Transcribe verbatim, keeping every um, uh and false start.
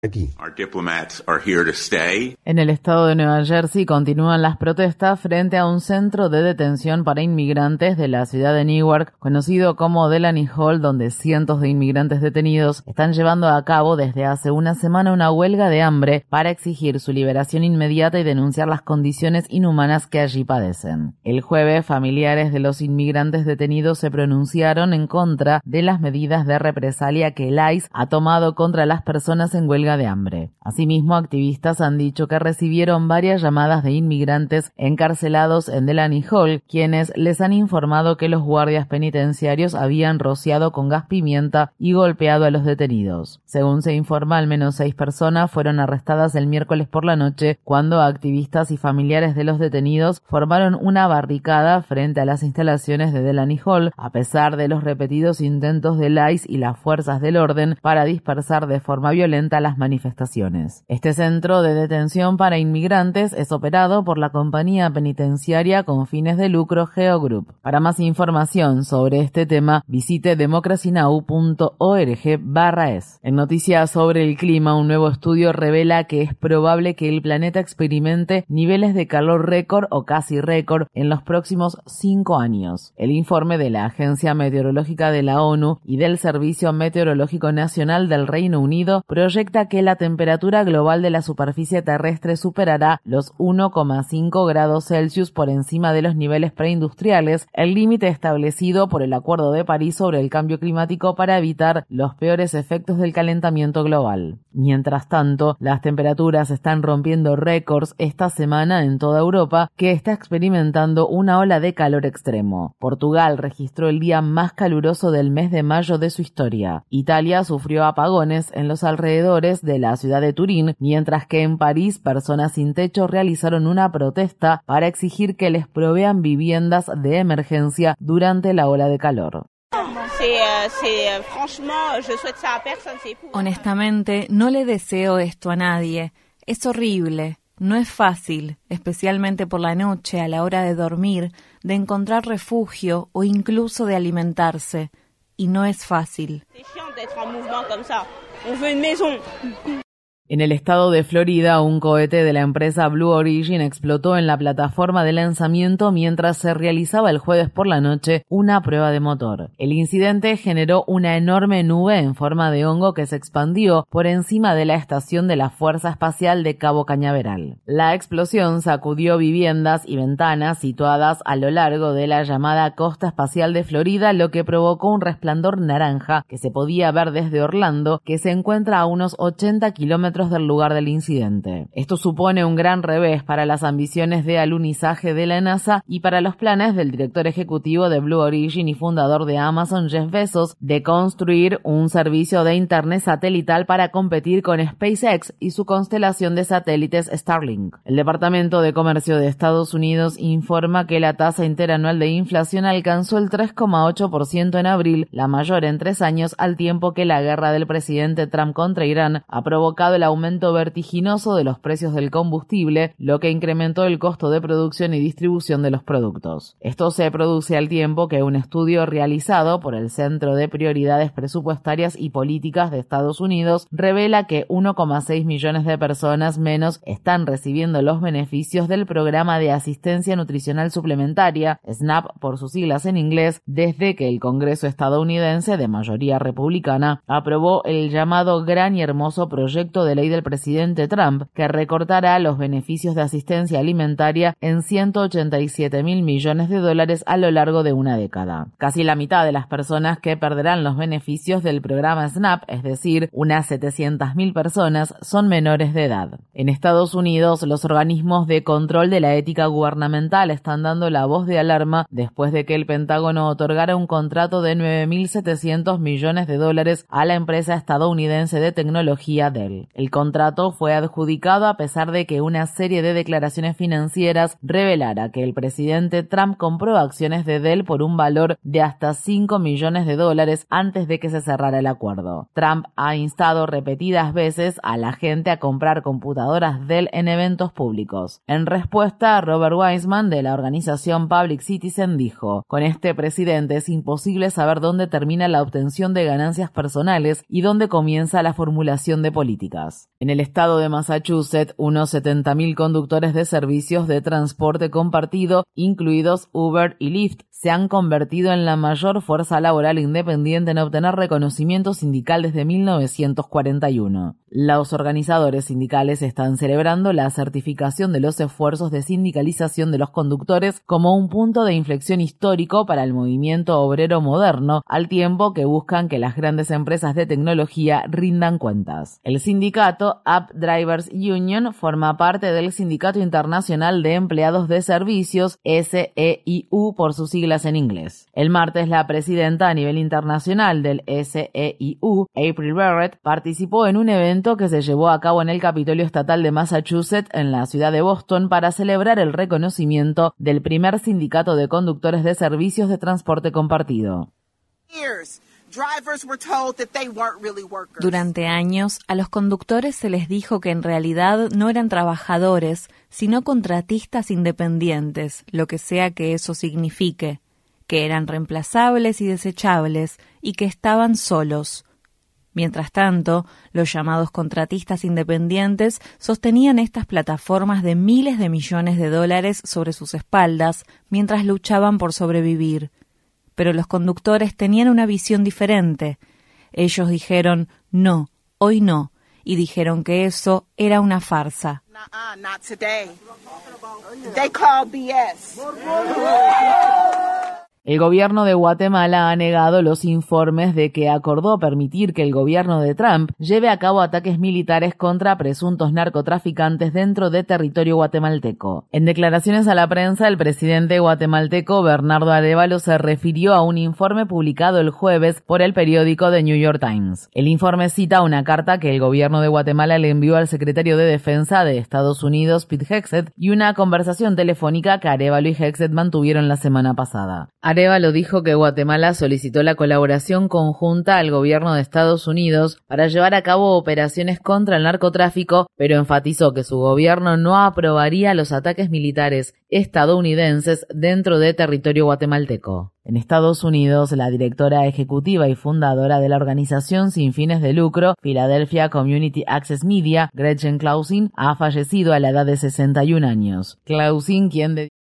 Aquí. Our diplomats are here to stay. En el estado de Nueva Jersey continúan las protestas frente a un centro de detención para inmigrantes de la ciudad de Newark, conocido como Delaney Hall, donde cientos de inmigrantes detenidos están llevando a cabo desde hace una semana una huelga de hambre para exigir su liberación inmediata y denunciar las condiciones inhumanas que allí padecen. El jueves, familiares de los inmigrantes detenidos se pronunciaron en contra de las medidas de represalia que el I C E ha tomado contra las personas en huelga de hambre. Asimismo, activistas han dicho que recibieron varias llamadas de inmigrantes encarcelados en Delaney Hall, quienes les han informado que los guardias penitenciarios habían rociado con gas pimienta y golpeado a los detenidos. Según se informa, al menos seis personas fueron arrestadas el miércoles por la noche cuando activistas y familiares de los detenidos formaron una barricada frente a las instalaciones de Delaney Hall, a pesar de los repetidos intentos del I C E y las fuerzas del orden para dispersar de forma violenta las manifestaciones. Este centro de detención para inmigrantes es operado por la compañía penitenciaria con fines de lucro Geo Group. Para más información sobre este tema, visite democracynow punto org barra es. En noticias sobre el clima, un nuevo estudio revela que es probable que el planeta experimente niveles de calor récord o casi récord en los próximos cinco años. El informe de la Agencia Meteorológica de la ONU y del Servicio Meteorológico Nacional del Reino Unido proyecta que la temperatura global de la superficie terrestre superará los uno coma cinco grados Celsius por encima de los niveles preindustriales, el límite establecido por el Acuerdo de París sobre el cambio climático para evitar los peores efectos del calentamiento global. Mientras tanto, las temperaturas están rompiendo récords esta semana en toda Europa, que está experimentando una ola de calor extremo. Portugal registró el día más caluroso del mes de mayo de su historia. Italia sufrió apagones en los alrededores de la ciudad de Turín, mientras que en París personas sin techo realizaron una protesta para exigir que les provean viviendas de emergencia durante la ola de calor. Honestamente, no le deseo esto a nadie. Es horrible. No es fácil, especialmente por la noche a la hora de dormir, de encontrar refugio o incluso de alimentarse. Y no es fácil. En el estado de Florida, un cohete de la empresa Blue Origin explotó en la plataforma de lanzamiento mientras se realizaba el jueves por la noche una prueba de motor. El incidente generó una enorme nube en forma de hongo que se expandió por encima de la estación de la Fuerza Espacial de Cabo Cañaveral. La explosión sacudió viviendas y ventanas situadas a lo largo de la llamada Costa Espacial de Florida, lo que provocó un resplandor naranja que se podía ver desde Orlando, que se encuentra a unos ochenta kilómetros del lugar del incidente. Esto supone un gran revés para las ambiciones de alunizaje de la NASA y para los planes del director ejecutivo de Blue Origin y fundador de Amazon, Jeff Bezos, de construir un servicio de internet satelital para competir con SpaceX y su constelación de satélites Starlink. El Departamento de Comercio de Estados Unidos informa que la tasa interanual de inflación alcanzó el tres coma ocho por ciento en abril, la mayor en tres años, al tiempo que la guerra del presidente Trump contra Irán ha provocado el aumento vertiginoso de los precios del combustible, lo que incrementó el costo de producción y distribución de los productos. Esto se produce al tiempo que un estudio realizado por el Centro de Prioridades Presupuestarias y Políticas de Estados Unidos revela que uno coma seis millones de personas menos están recibiendo los beneficios del Programa de Asistencia Nutricional Suplementaria, SNAP por sus siglas en inglés, desde que el Congreso estadounidense, de mayoría republicana, aprobó el llamado Gran y Hermoso Proyecto de Ley del presidente Trump, que recortará los beneficios de asistencia alimentaria en ciento ochenta y siete mil millones de dólares a lo largo de una década. Casi la mitad de las personas que perderán los beneficios del programa SNAP, es decir, unas setecientas mil personas, son menores de edad. En Estados Unidos, los organismos de control de la ética gubernamental están dando la voz de alarma después de que el Pentágono otorgara un contrato de nueve mil setecientos millones de dólares a la empresa estadounidense de tecnología Dell. El contrato fue adjudicado a pesar de que una serie de declaraciones financieras revelara que el presidente Trump compró acciones de Dell por un valor de hasta cinco millones de dólares antes de que se cerrara el acuerdo. Trump ha instado repetidas veces a la gente a comprar computadoras Dell en eventos públicos. En respuesta, Robert Weissman de la organización Public Citizen dijo: "Con este presidente es imposible saber dónde termina la obtención de ganancias personales y dónde comienza la formulación de políticas". cuentas. En el estado de Massachusetts, unos setenta mil conductores de servicios de transporte compartido, incluidos Uber y Lyft, se han convertido en la mayor fuerza laboral independiente en obtener reconocimiento sindical desde mil novecientos cuarenta y uno. Los organizadores sindicales están celebrando la certificación de los esfuerzos de sindicalización de los conductores como un punto de inflexión histórico para el movimiento obrero moderno, al tiempo que buscan que las grandes empresas de tecnología rindan cuentas. El sindicato App Drivers Union forma parte del Sindicato Internacional de Empleados de Servicios, S E I U por sus siglas en inglés. El martes, la presidenta a nivel internacional del S E I U, April Barrett, participó en un evento que se llevó a cabo en el Capitolio Estatal de Massachusetts, en la ciudad de Boston, para celebrar el reconocimiento del primer sindicato de conductores de servicios de transporte compartido. Durante años, a los conductores se les dijo que en realidad no eran trabajadores, sino contratistas independientes, lo que sea que eso signifique, que eran reemplazables y desechables y que estaban solos. Mientras tanto, los llamados contratistas independientes sostenían estas plataformas de miles de millones de dólares sobre sus espaldas mientras luchaban por sobrevivir. Pero los conductores tenían una visión diferente. Ellos dijeron, no, hoy no, y dijeron que eso era una farsa. Nuh-uh, not today. They call B S. El gobierno de Guatemala ha negado los informes de que acordó permitir que el gobierno de Trump lleve a cabo ataques militares contra presuntos narcotraficantes dentro de territorio guatemalteco. En declaraciones a la prensa, el presidente guatemalteco Bernardo Arévalo se refirió a un informe publicado el jueves por el periódico The New York Times. El informe cita una carta que el gobierno de Guatemala le envió al secretario de Defensa de Estados Unidos, Pete Hegseth, y una conversación telefónica que Arévalo y Hegseth mantuvieron la semana pasada. Arévalo dijo que Guatemala solicitó la colaboración conjunta al gobierno de Estados Unidos para llevar a cabo operaciones contra el narcotráfico, pero enfatizó que su gobierno no aprobaría los ataques militares estadounidenses dentro de territorio guatemalteco. En Estados Unidos, la directora ejecutiva y fundadora de la organización sin fines de lucro Philadelphia Community Access Media, Gretchen Clausen, ha fallecido a la edad de sesenta y un años. Clausen, quien de